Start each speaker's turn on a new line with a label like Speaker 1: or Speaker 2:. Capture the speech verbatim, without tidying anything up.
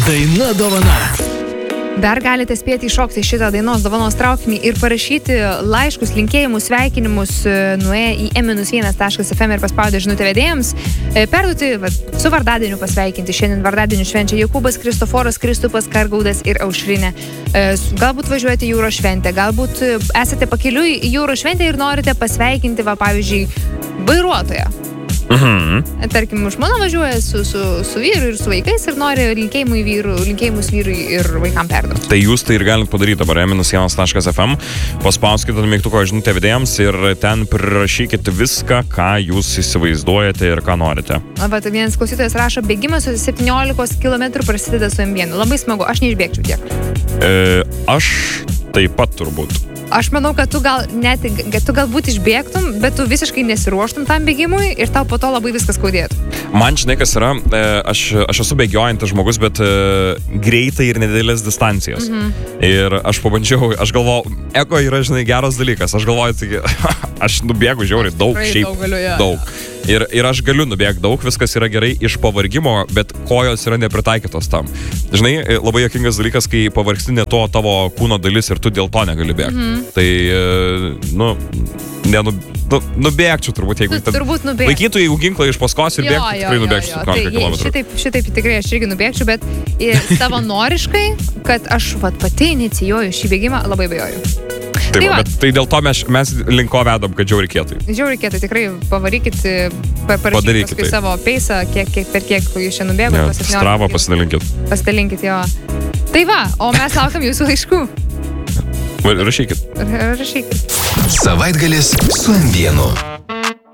Speaker 1: Daina dovana.
Speaker 2: Dar galite spėti iššokti šitą dainos dovanos traukinį ir parašyti laiškus, linkėjimus, sveikinimus nuėję į e vienas taškas ef em ir paspaudę žinutę vedėjams. Perduoti va, su vardadieniu pasveikinti. Šiandien vardadieniu švenčia Jokūbas, Kristoforas, Kristupas, Kargaudas ir Aušrinė. Galbūt važiuojate jūros šventę, galbūt esate pakeliui į jūros šventę ir norite pasveikinti, va, pavyzdžiui, vairuotoją.
Speaker 1: Mhm.
Speaker 2: Tarkim, žmona važiuoja su, su, su vyru ir su vaikais ir nori linkėjimų vyrų, linkėjimus vyrui ir vaikam perduoti.
Speaker 1: Tai jūs tai ir galite padaryti dabar e vienas taškas ef em, paspauskite mygtuko žinutę vedėjams ir ten prirašykite viską, ką jūs įsivaizduojate ir ką norite.
Speaker 2: Va, tai vienas klausytojas rašo, bėgimas su septyniolikos kilometrų prasideda su em vienu. Labai smagu, aš neišbėgčiau tiek.
Speaker 1: E, aš taip pat turbūt.
Speaker 2: Aš manau, kad tu gal net, kad tu galbūt išbėgtum, bet tu visiškai nesiruoštum tam bėgimui ir tau po to labai viskas skaudėtų.
Speaker 1: Man žinai, kas yra, aš, aš esu bėgiojantis žmogus, bet greitai ir nedidelės distancijas. Mhm. Ir aš pabandžiau, aš galvoju, ego yra, žinai, geras dalykas. Aš galvoju, tai, aš nubėgu žiauriai daug, šiaip
Speaker 2: daug. Galiu, ja,
Speaker 1: daug.
Speaker 2: Ja.
Speaker 1: Ir, ir aš galiu nubėgti daug, viskas yra gerai iš pavargimo, bet kojos yra nepritaikytos tam. Žinai, labai juokingas dalykas, kai pavargsti ne to tavo kūno dalis ir tu dėl to negali bėgti. Mhm. Tai, nu, nenu, nu, nubėgčiau turbūt, jeigu...
Speaker 2: Tu, turbūt nubėgčiau.
Speaker 1: Laikytų, jeigu ginklą iš paskos ir bėgtų, tikrai nubėgčiau septyniolika kilometrų.
Speaker 2: Šitaip, šitaip tikrai aš irgi nubėgčiau, bet savanoriškai, kad aš vat, pati inicijuoju šį bėgimą, labai bejoju.
Speaker 1: Taip, tai, bet, tai dėl to mes, mes link ko vedam, kad žiauriai kietai.
Speaker 2: Žiauriai kietai, tikrai pavarykit, parašykit paskui savo peisą, kiek, kiek, per kiek jūs čia nubėgote.
Speaker 1: Ja, Strava pasidalinkit.
Speaker 2: Pasidalinkit, jo. Tai va, o mes laukiam jūsų laiškų.
Speaker 1: Rašykit.
Speaker 2: Rašykit.
Speaker 3: Savaitgalis su em vienu.